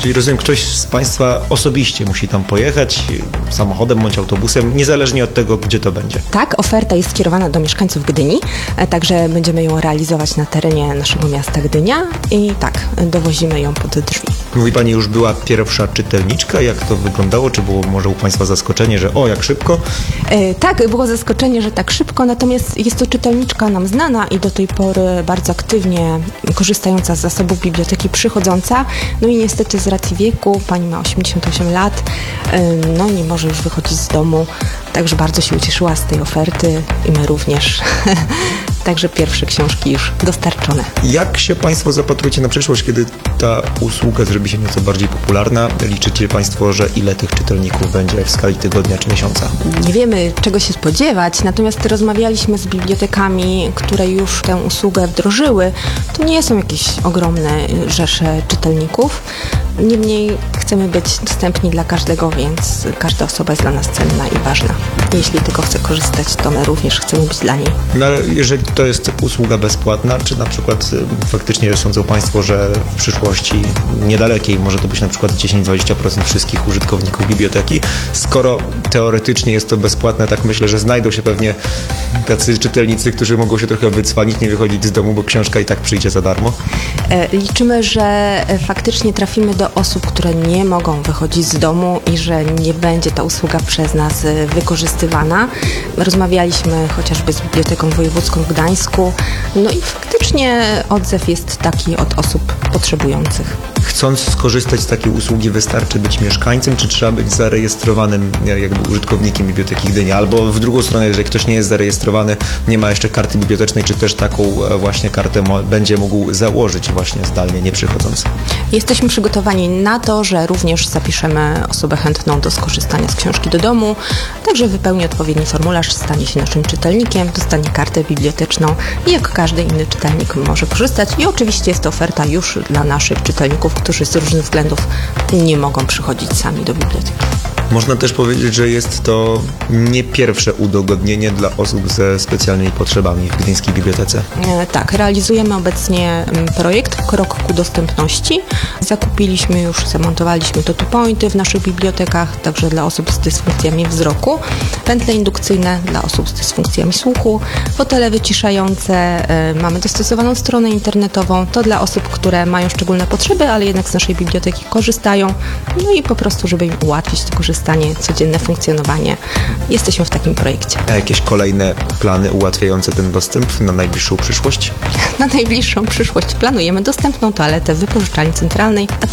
Czyli rozumiem, ktoś z Państwa osobiście musi tam pojechać samochodem bądź autobusem, niezależnie od tego, gdzie to będzie. Tak, oferta jest skierowana do mieszkańców Gdyni, także będziemy ją realizować na terenie naszego miasta Gdynia i tak, dowozimy ją pod drzwi. Mówi Pani, już była pierwsza czytelniczka. Jak to wyglądało? Czy było może u Państwa zaskoczenie, że jak szybko? Tak, było zaskoczenie, że tak szybko, natomiast jest to czytelniczka nam znana i do tej pory bardzo aktywnie korzystająca z zasobów biblioteki przychodząca. No i niestety z racji wieku, pani ma 88 lat, nie może już wychodzić z domu, także bardzo się ucieszyła z tej oferty i my również. Także pierwsze książki już dostarczone. Jak się Państwo zapatrujecie na przyszłość, kiedy ta usługa zrobi się nieco bardziej popularna? Liczycie Państwo, że ile tych czytelników będzie w skali tygodnia czy miesiąca? Nie wiemy, czego się spodziewać, natomiast rozmawialiśmy z bibliotekami, które już tę usługę wdrożyły. To nie są jakieś ogromne rzesze czytelników. Niemniej chcemy być dostępni dla każdego, więc każda osoba jest dla nas cenna i ważna. Jeśli tylko chce korzystać, to my również chcemy być dla niej. No ale jeżeli to jest usługa bezpłatna, czy na przykład faktycznie sądzą Państwo, że w przyszłości niedalekiej może to być na przykład 10-20% wszystkich użytkowników biblioteki? Skoro teoretycznie jest to bezpłatne, tak myślę, że znajdą się pewnie tacy czytelnicy, którzy mogą się trochę wycwanić, nie wychodzić z domu, bo książka i tak przyjdzie za darmo. Liczymy, że faktycznie trafimy do osób, które nie mogą wychodzić z domu i że nie będzie ta usługa przez nas wykorzystywana. Rozmawialiśmy chociażby z Biblioteką Wojewódzką w Gdańsku, no i faktycznie odzew jest taki od osób potrzebujących. Chcąc skorzystać z takiej usługi, wystarczy być mieszkańcem, czy trzeba być zarejestrowanym jakby użytkownikiem Biblioteki Gdynia? Albo w drugą stronę, jeżeli ktoś nie jest zarejestrowany, nie ma jeszcze karty bibliotecznej, czy też taką właśnie kartę będzie mógł założyć właśnie zdalnie, nie przychodząc? Jesteśmy przygotowani na to, że również zapiszemy osobę chętną do skorzystania z książki do domu, także wypełni odpowiedni formularz, stanie się naszym czytelnikiem, dostanie kartę biblioteczną i jak każdy inny czytelnik może korzystać. I oczywiście jest to oferta już dla naszych czytelników, którzy z różnych względów nie mogą przychodzić sami do biblioteki. Można też powiedzieć, że jest to nie pierwsze udogodnienie dla osób ze specjalnymi potrzebami w Gdyńskiej Bibliotece. Tak, realizujemy obecnie projekt Krok ku dostępności. Zakupiliśmy już, zamontowaliśmy ToToPointy w naszych bibliotekach, także dla osób z dysfunkcjami wzroku, pętle indukcyjne dla osób z dysfunkcjami słuchu, fotele wyciszające, mamy dostosowaną stronę internetową, to dla osób, które mają szczególne potrzeby, ale jednak z naszej biblioteki korzystają, no i po prostu, żeby im ułatwić to korzystanie, codzienne funkcjonowanie. Jesteśmy w takim projekcie. A jakieś kolejne plany ułatwiające ten dostęp na najbliższą przyszłość? Na najbliższą przyszłość planujemy dostępną toaletę w wypożyczalni centralnej, a to